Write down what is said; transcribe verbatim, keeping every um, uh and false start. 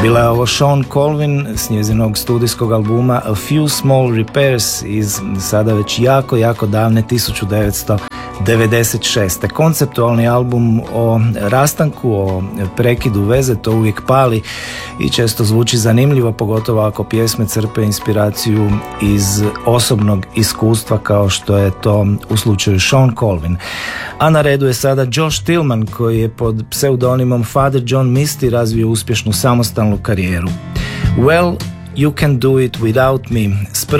Bila je ovo Sean Colvin s njezinog studijskog albuma A Few Small Repairs iz sada već jako, jako davne tisuću devetsto devedeset šeste. Konceptualni album o rastanku, o prekidu veze, to uvijek pali i često zvuči zanimljivo, pogotovo ako pjesme crpe inspiraciju iz osobnog iskustva kao što je to u slučaju Sean Colvin. A na redu je sada Josh Tillman koji je pod pseudonimom Father John Misty razvio uspješnu samostalnu karijeru. Well, You Can Do It Without Me.